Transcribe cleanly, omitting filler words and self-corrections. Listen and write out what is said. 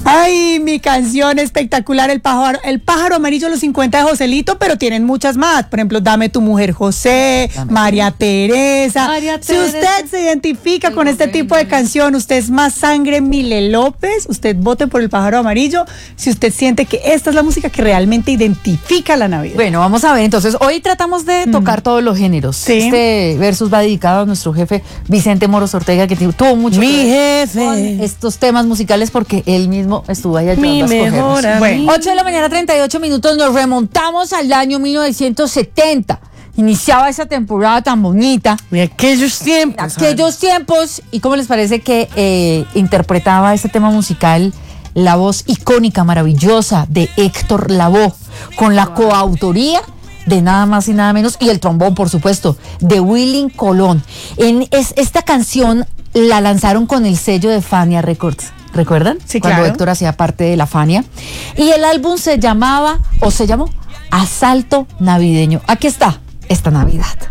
Ay, mi canción espectacular, El pájaro amarillo, los 50 de Joselito, pero tienen muchas más. Por ejemplo, Dame tu mujer, José, María Teresa. Si usted se identifica con este tipo de canción, usted es más sangre Mile López, usted vote por El pájaro amarillo si usted siente que esta es la música que realmente identifica la Navidad. Bueno, vamos a ver, entonces, hoy tratamos de tocar todos los géneros. Sí. Este versus va dedicado a nuestro jefe Vicente Moros Ortega, que tuvo mucho Mi que ver jefe. con estos temas musicales porque él mismo estuvo ahí ayudando a escogerlos. Bueno. 8 de la mañana, 38 minutos, nos remontamos al año 1970. Iniciaba esa temporada tan bonita. De aquellos tiempos. ¿Y cómo les parece que interpretaba este tema musical la voz icónica, maravillosa de Héctor Lavoe, con la coautoría de nada más y nada menos, y el trombón, por supuesto, de Willy Colón? Esta canción la lanzaron con el sello de Fania Records. ¿Recuerdan? Sí, cuando claro. Héctor hacía parte de la Fania. Y el álbum se llamó Asalto Navideño. Aquí está esta Navidad.